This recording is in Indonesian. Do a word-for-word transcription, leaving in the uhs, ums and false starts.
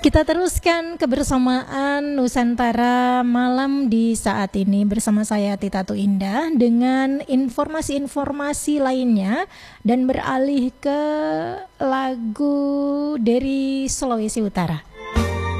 Kita teruskan kebersamaan Nusantara malam di saat ini bersama saya Titatu Indah dengan informasi-informasi lainnya dan beralih ke lagu dari Sulawesi Utara.